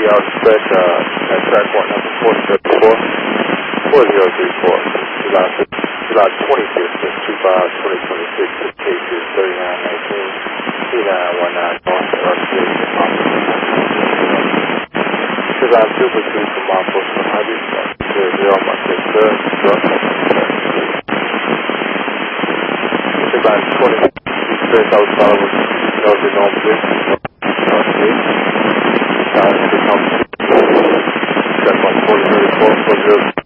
out spec, at track point number 4034, July 25th, 2026, cases 3919, 3919, north of Design Super 2 from my post 100, 0, my 6, Design 20, straight out followers, northern on position, north 8, track 1 4034,